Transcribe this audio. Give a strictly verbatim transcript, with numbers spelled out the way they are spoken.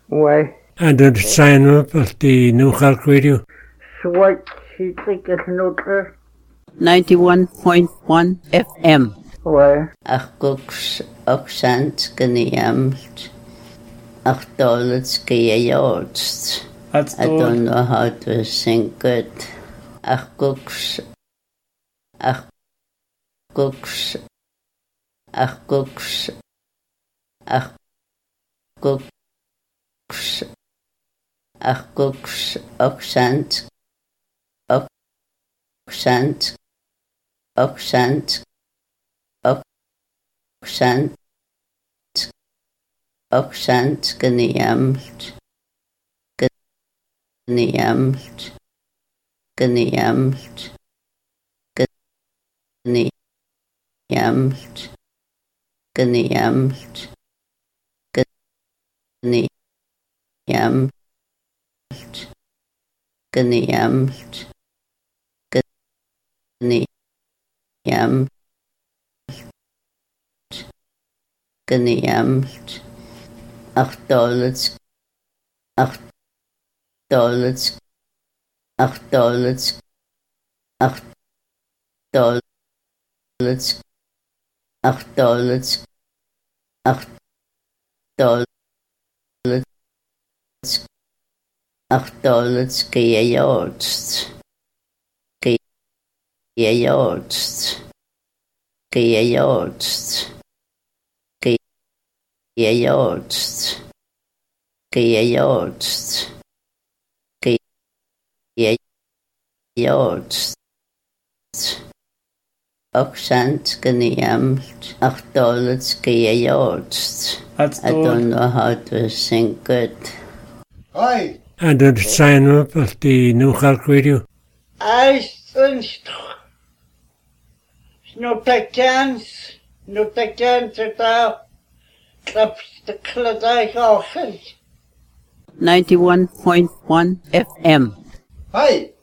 Ouais. And the sign up at the New Halk Radio. Swart, she think it's neutral. ninety-one point one F M. Ouais. Ach guks oksant geniamt. Ach dollars gejordst. I don't know how to sing good. Ach guks. Ach guks. Ach guks. Ach guks. Ach guks oksant. Oksant. Oksant. Oksant. Oksant geniamt. Geniamt. Geniamt. Geniamt. Geniamt. Geniamt. Geniamt. Geniamt. Geniamt. Ach dollars. Ach dollars. Ach dollars. Ach dollars. Ach dollars. Ach dollars. Ach dollars gejordst. Gejordst. Gejordst. Gejordst. Gejordst. Gejordst. Oksant geniamt. Ach dollars gejordst. I don't know how to sing good. Hi. And the sign up at the New Halk Radio. I think no pekans, no pekans at all. That's the Clydach Orchid. ninety-one point one F M. Hi.